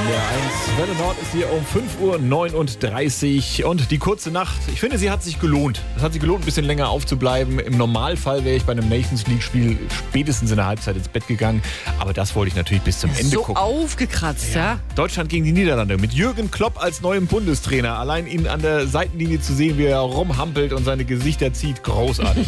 NDR 1. Welle Nord ist hier um 5:39 Uhr und die kurze Nacht, ich finde, sie hat sich gelohnt. Es hat sich gelohnt, ein bisschen länger aufzubleiben. Im Normalfall wäre ich bei einem Nations League-Spiel spätestens in der Halbzeit ins Bett gegangen. Aber das wollte ich natürlich bis zum Ende gucken. So aufgekratzt, ja. Deutschland gegen die Niederlande mit Jürgen Klopp als neuem Bundestrainer. Allein ihn an der Seitenlinie zu sehen, wie er rumhampelt und seine Gesichter zieht, großartig.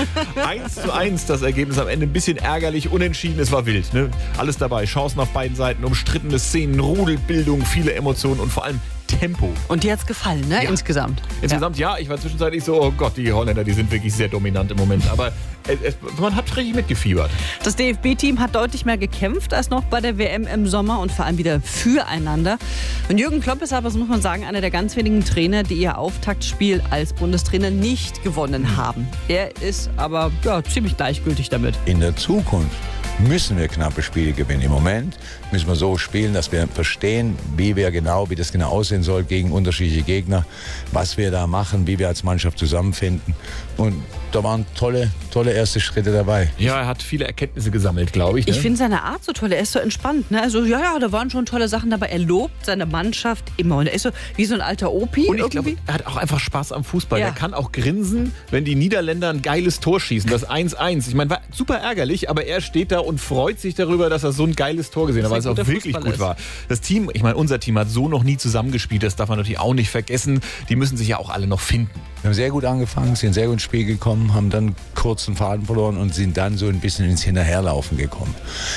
1:1 das Ergebnis am Ende, ein bisschen ärgerlich, unentschieden, es war wild. Ne? Alles dabei, Chancen auf beiden Seiten, umstrittene Szenen, Rudelbildung, viele Emotionen und vor allem Tempo. Und dir hat's gefallen, ne? Ja. Insgesamt. Insgesamt ja, ich war zwischenzeitlich so, oh Gott, die Holländer, die sind wirklich sehr dominant im Moment. Aber man hat richtig mitgefiebert. Das DFB-Team hat deutlich mehr gekämpft als noch bei der WM im Sommer und vor allem wieder füreinander. Und Jürgen Klopp ist aber, so muss man sagen, einer der ganz wenigen Trainer, die ihr Auftaktspiel als Bundestrainer nicht gewonnen haben. Er ist aber ziemlich gleichgültig damit. In der Zukunft müssen wir knappe Spiele gewinnen. Im Moment müssen wir so spielen, dass wir verstehen, wie das genau aussehen soll gegen unterschiedliche Gegner, was wir da machen, wie wir als Mannschaft zusammenfinden. Und da waren tolle erste Schritte dabei. Ja, er hat viele Erkenntnisse gesammelt, glaube ich. Ne? Ich finde seine Art so toll. Er ist so entspannt. Ne? Also da waren schon tolle Sachen dabei. Er lobt seine Mannschaft immer. Und er ist so wie so ein alter Opi. Und ich glaube, er hat auch einfach Spaß am Fußball. Ja. Er kann auch grinsen, wenn die Niederländer ein geiles Tor schießen. Das 1:1. Ich meine, war super ärgerlich, aber er steht da und freut sich darüber, dass er so ein geiles Tor gesehen hat, weil es auch wirklich gut war. Das Team, ich meine, unser Team hat so noch nie zusammengespielt. Das darf man natürlich auch nicht vergessen. Die müssen sich ja auch alle noch finden. Wir haben sehr gut angefangen, sind sehr gut ins Spiel gekommen, haben dann kurz den Faden verloren und sind dann so ein bisschen ins Hinterherlaufen gekommen.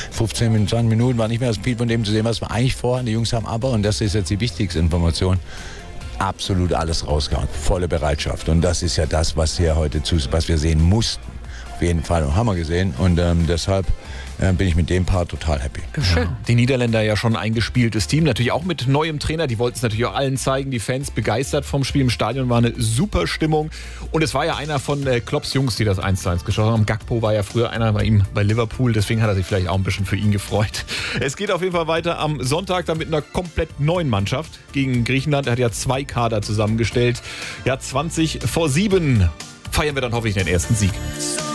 15, 20 Minuten war nicht mehr das Spiel von dem zu sehen, was wir eigentlich vorhaben. Die Jungs haben aber, und das ist jetzt die wichtigste Information, absolut alles rausgehauen. Volle Bereitschaft. Und das ist ja das, was wir sehen mussten. Auf jeden Fall. Und haben wir gesehen. Und deshalb bin ich mit dem Part total happy. Schön. Ja. Die Niederländer ja schon ein eingespieltes Team, natürlich auch mit neuem Trainer. Die wollten es natürlich auch allen zeigen. Die Fans begeistert vom Spiel im Stadion, war eine super Stimmung. Und es war ja einer von Klopps Jungs, die das 1:1 geschossen haben. Gakpo war ja früher einer bei ihm bei Liverpool, deswegen hat er sich vielleicht auch ein bisschen für ihn gefreut. Es geht auf jeden Fall weiter am Sonntag dann mit einer komplett neuen Mannschaft gegen Griechenland. Er hat ja 2 Kader zusammengestellt. Ja, 20:07 feiern wir dann hoffentlich den ersten Sieg.